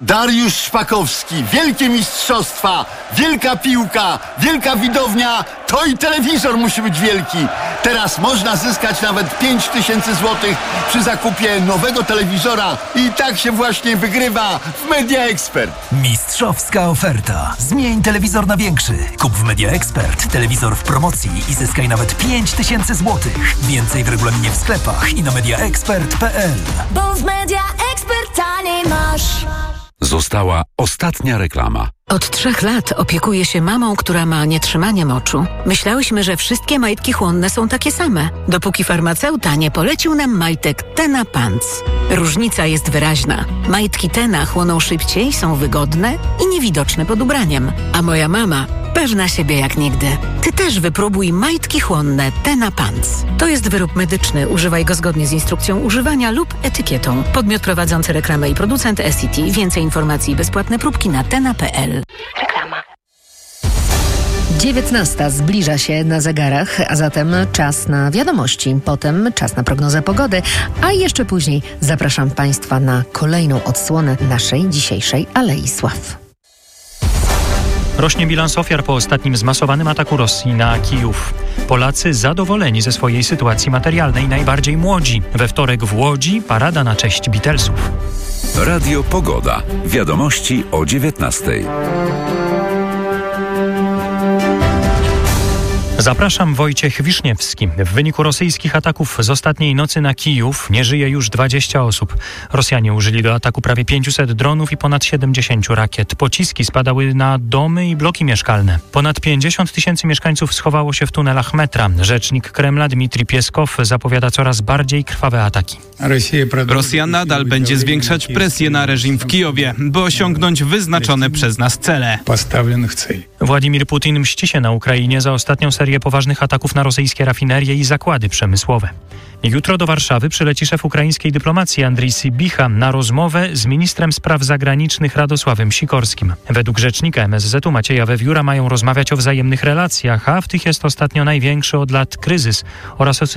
Dariusz Szpakowski, wielkie mistrzostwa, wielka piłka, wielka widownia, to i telewizor musi być wielki. Teraz można zyskać nawet 5000 zł przy zakupie nowego telewizora i tak się właśnie wygrywa w Media Expert. Mistrzowska oferta. Zmień telewizor na większy. Kup w Media Expert telewizor w promocji i zyskaj nawet 5000 zł. Więcej w regulaminie w sklepach i na mediaexpert.pl. Bo w Media Expert taniej masz. Została ostatnia reklama. Od 3 lat opiekuję się mamą, która ma nietrzymanie moczu. Myślałyśmy, że wszystkie majtki chłonne są takie same, dopóki farmaceuta nie polecił nam majtek Tena Pants. Różnica jest wyraźna. Majtki Tena chłoną szybciej, są wygodne i niewidoczne pod ubraniem. A moja mama pewna siebie jak nigdy. Ty też wypróbuj majtki chłonne Tena Pants. To jest wyrób medyczny. Używaj go zgodnie z instrukcją używania lub etykietą. Podmiot prowadzący reklamę i producent Essity. Więcej informacji i bezpłatne próbki na tena.pl. Reklama. 19 zbliża się na zegarach, a zatem czas na wiadomości, potem czas na prognozę pogody, a jeszcze później zapraszam Państwa na kolejną odsłonę naszej dzisiejszej Alei Sław. Rośnie bilans ofiar po ostatnim zmasowanym ataku Rosji na Kijów. Polacy zadowoleni ze swojej sytuacji materialnej, najbardziej młodzi. We wtorek w Łodzi parada na cześć Beatlesów. Radio Pogoda. Wiadomości o 19:00. Zapraszam, Wojciech Wiszniewski. W wyniku rosyjskich ataków z ostatniej nocy na Kijów nie żyje już 20 osób. Rosjanie użyli do ataku prawie 500 dronów i ponad 70 rakiet. Pociski spadały na domy i bloki mieszkalne. Ponad 50 000 mieszkańców schowało się w tunelach metra. Rzecznik Kremla Dmitrij Pieskow zapowiada coraz bardziej krwawe ataki. Rosja nadal będzie zwiększać presję na reżim w Kijowie, by osiągnąć wyznaczone przez nas cele. Władimir Putin mści się na Ukrainie za ostatnią serię poważnych ataków na rosyjskie rafinerie i zakłady przemysłowe. Jutro do Warszawy przyleci szef ukraińskiej dyplomacji Andrii Sybicha na rozmowę z ministrem spraw zagranicznych Radosławem Sikorskim. Według rzecznika MSZ-u Macieja Wewióra mają rozmawiać o wzajemnych relacjach, a w tych jest ostatnio największy od lat kryzys oraz o